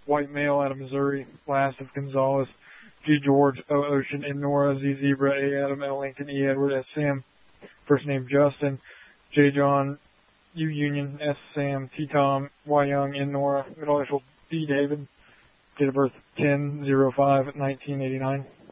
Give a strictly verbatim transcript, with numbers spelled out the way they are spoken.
white male out of Missouri. Last of Gonzalez. G. George, O. Ocean, N. Nora, Z. Zebra, A. Adam, L. Lincoln, E. Edward, S. Sam. First name Justin. J. John, U. Union, S. Sam, T. Tom, Y. Young, N. Nora. Middle initial D. David. Date of birth ten oh five nineteen eighty-nine.